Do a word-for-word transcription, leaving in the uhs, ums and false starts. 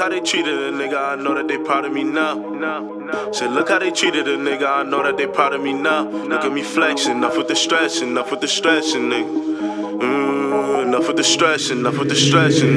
how they treated a nigga, I know that they proud of me now. Said, look how they treated a nigga, I know that they proud of me now. Look at me flexing, enough with the stress, enough with the stressing, nigga. Mm, enough with the stress, enough with the stressing.